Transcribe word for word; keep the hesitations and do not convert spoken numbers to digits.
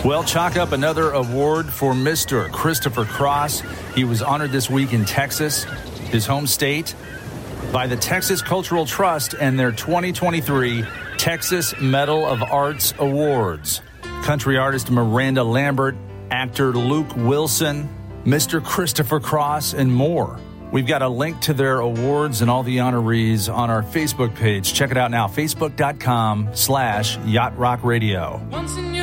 Well, chalk up another award for Mister Christopher Cross. He was honored this week in Texas, his home state, by the Texas Cultural Trust and their twenty twenty-three Texas Medal of Arts Awards. Country artist Miranda Lambert, actor Luke Wilson, Mister Christopher Cross, and more. We've got a link to their awards and all the honorees on our Facebook page. Check it out now, facebook.com slash Yacht Rock Radio.